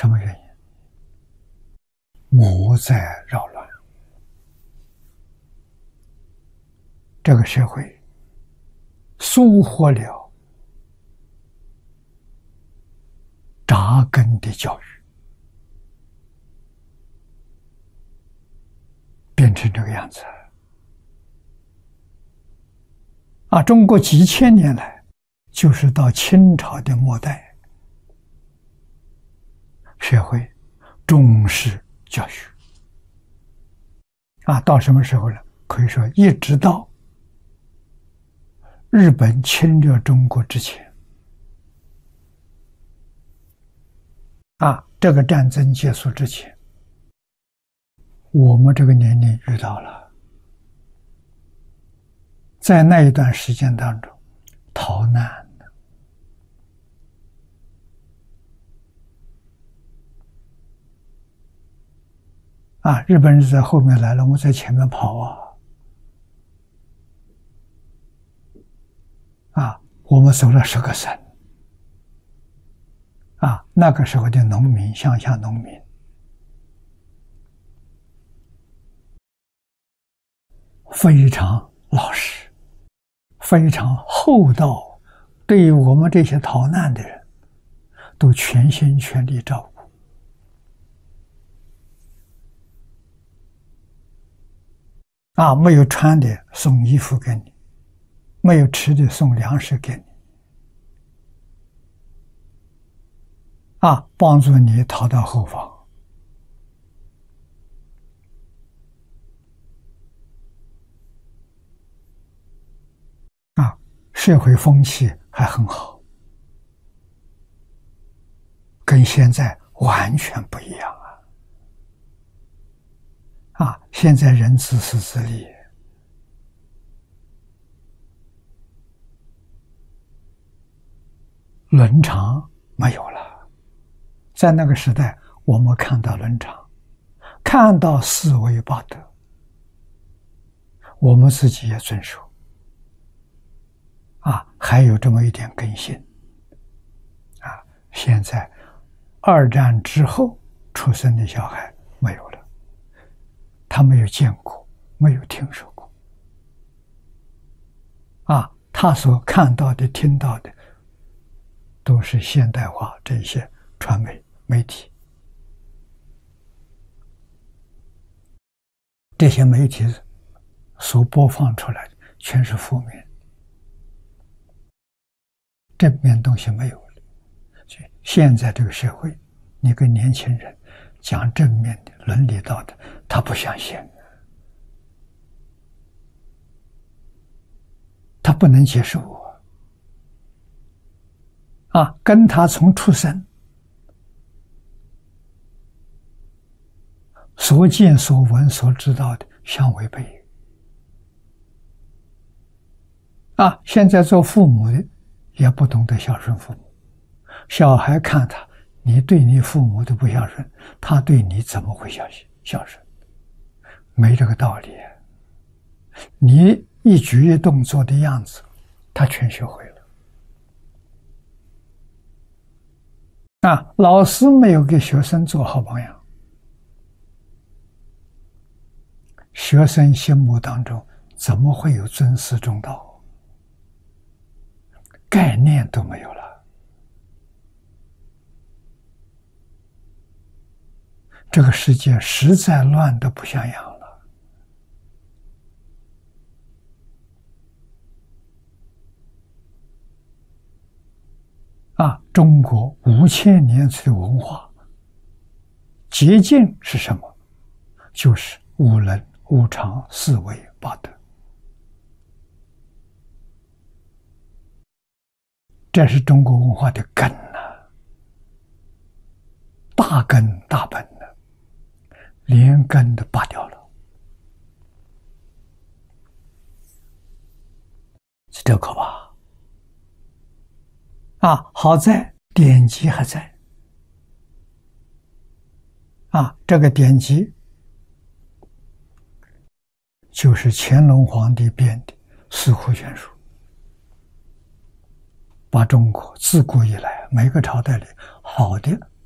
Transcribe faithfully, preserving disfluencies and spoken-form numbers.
什么原因？我在扰乱，这个社会疏忽了扎根的教育，变成这个样子啊！中国几千年来，就是到清朝的末代，社会重视教育啊，到什么时候呢？可以说一直到日本侵略中国之前啊，这个战争结束之前，我们这个年龄遇到了。在那一段时间当中，逃难的啊，日本人在后面来了，我们在前面跑啊，啊，我们走了十个省，啊，那个时候的农民，乡下农民，非常老实。非常厚道，对于我们这些逃难的人，都全心全力照顾。啊，没有穿的送衣服给你，没有吃的送粮食给你，啊，帮助你逃到后方。社会风气还很好，跟现在完全不一样啊！啊，现在人自私自利，伦常没有了。在那个时代，我们看到伦常，看到四维八德，我们自己也遵守。啊，还有这么一点根性啊！现在二战之后出生的小孩没有了，他没有见过，没有听说过啊！他所看到的、听到的，都是现代化这些传媒媒体，这些媒体所播放出来的全是负面。正面东西没有了，所以现在这个社会，你跟年轻人讲正面的伦理道德，他不相信，他不能接受啊！啊，跟他从出生所见所闻所知道的相违背啊！现在做父母的也不懂得孝顺父母，小孩看他，你对你父母都不孝顺，他对你怎么会孝孝顺？没这个道理。你一举一动做的样子，他全学会了。啊，老师没有给学生做好榜样，学生心目当中怎么会有尊师重道？概念都没有了，这个世界实在乱得不像样了。啊，中国五千年的文化捷径是什么？就是五伦、五常、四维、八德。这是中国文化的根呐、啊，大根大本的、啊，连根都拔掉了，这可怕啊！好在典籍还在啊，这个典籍就是乾隆皇帝编的《四库全书》。把中国自古以来每个朝代里好的